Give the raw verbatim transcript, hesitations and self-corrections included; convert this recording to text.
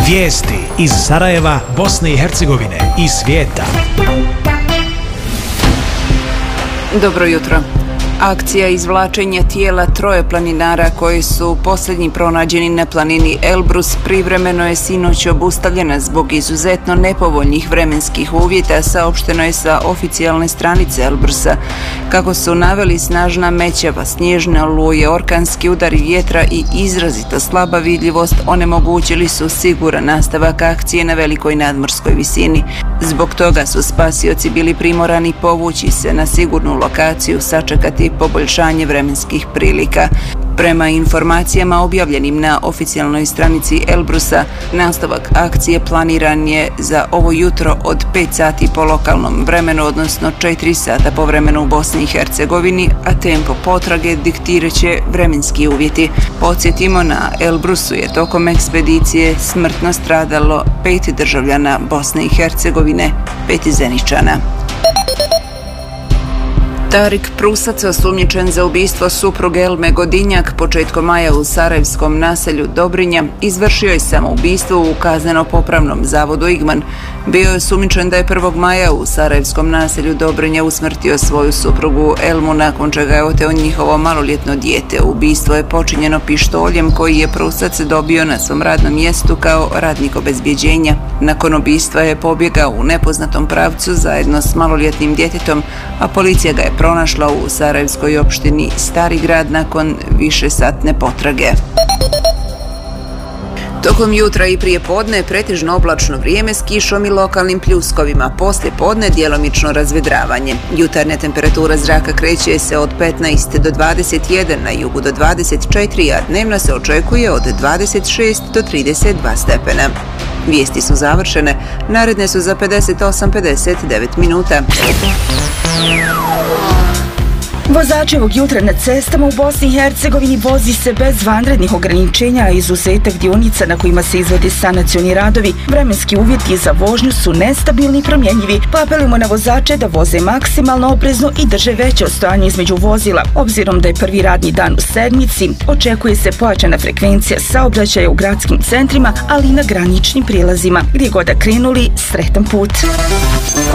Vijesti iz Sarajeva, Bosne i Hercegovine i svijeta. Dobro jutro. Akcija izvlačenja tijela troje planinara koji su posljednji pronađeni na planini Elbrus privremeno je sinoć obustavljena zbog izuzetno nepovoljnih vremenskih uvjeta, saopšteno je sa oficijalne stranice Elbrusa. Kako su naveli, snažna mećava, snježne oluje, orkanski udari vjetra i izrazito slaba vidljivost onemogućili su siguran nastavak akcije na velikoj nadmorskoj visini. Zbog toga su spasioci bili primorani povući se na sigurnu lokaciju, sačekati poboljšanje vremenskih prilika. Prema informacijama objavljenim na oficijalnoj stranici Elbrusa, nastavak akcije planiran je za ovo jutro od pet sati po lokalnom vremenu, odnosno četiri sata po vremenu u Bosni i Hercegovini, a tempo potrage diktirat će vremenski uvjeti. Podsjetimo, na Elbrusu je tokom ekspedicije smrtno stradalo pet državljana Bosne i Hercegovine, pet Zeničana. Tarik Prusac, osumnjičen za ubistvo supruge Elme Godinjak početkom maja u sarajevskom naselju Dobrinja, izvršio je samoubistvo u kazneno-popravnom zavodu Igman. Bio je osumnjičen da je prvog maja u sarajevskom naselju Dobrinja usmrtio svoju suprugu Elmu, nakon čega je oteo njihovo maloljetno dijete. Ubistvo je počinjeno pištoljem koji je Prusac dobio na svom radnom mjestu kao radnik obezbjeđenja. Nakon ubistva je pobjegao u nepoznatom pravcu zajedno s maloljetnim djetetom, a policija ga je pronašla u sarajevskoj opštini Stari grad nakon višesatne potrage. Tokom jutra i prije podne je pretežno oblačno vrijeme s kišom i lokalnim pljuskovima, poslije podne djelomično razvedravanje. Jutarnja temperatura zraka kreće se od petnaest do dvadeset jedan, na jugu do dvadeset četiri, a dnevna se očekuje od dvadeset šest do trideset dva stepena. Vijesti su završene, naredne su za pedeset osam do pedeset devet minuta. Vozači ovog jutra na cestama u Bosni i Hercegovini vozi se bez vanrednih ograničenja, a izuzetak dionica na kojima se izvode sanacioni radovi. Vremenski uvjeti za vožnju su nestabilni i promjenjivi, pa apelujemo na vozače da voze maksimalno oprezno i drže veće odstojanje između vozila. Obzirom da je prvi radni dan u sedmici, očekuje se pojačana frekvencija saobraćaja u gradskim centrima, ali i na graničnim prijelazima. Gdje god da krenuli, sretan put!